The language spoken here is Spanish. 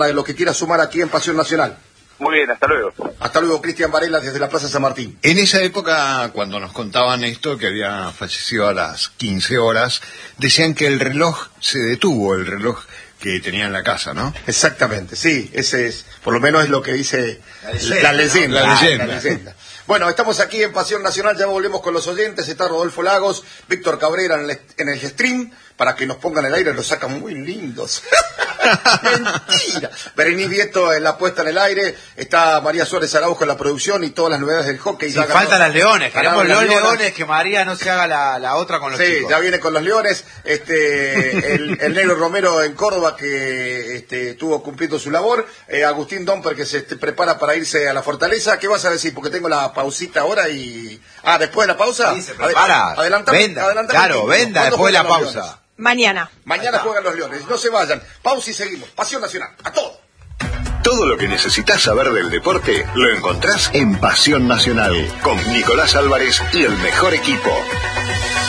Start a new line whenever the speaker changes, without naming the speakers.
de lo que quiera sumar aquí en Pasión Nacional.
Muy bien, hasta luego.
Hasta luego, Cristian Varela, desde la Plaza San Martín.
En esa época, cuando nos contaban esto, que había fallecido a las 15 horas, decían que el reloj se detuvo, el reloj que tenía en la casa, ¿no?
Exactamente, sí, ese es, por lo menos es lo que dice la leyenda. La leyenda. Bueno, estamos aquí en Pasión Nacional, ya volvemos con los oyentes, está Rodolfo Lagos, Víctor Cabrera en el stream, para que nos pongan el aire, los sacan muy lindos. Mentira. Berenice Vieto en la puesta en el aire, está María Suárez Araujo en la producción y todas las novedades del hockey.
Sí, faltan las Leones, queremos los Leones, que María no se haga la otra con los chicos.
Sí, ya viene con los Leones, el Negro Romero en Córdoba que estuvo cumpliendo su labor, Agustín Domper que se prepara para irse a la Fortaleza. ¿Qué vas a decir? Porque tengo la pausita ahora y... después de la pausa.
Sí, se prepara.
Adelanta,
claro, venda después de la pausa.
Mañana
juegan los Leones, no se vayan. Pausa y seguimos. Pasión Nacional, a todo.
Todo lo que necesitas saber del deporte lo encontrás en Pasión Nacional, con Nicolás Álvarez y el mejor equipo.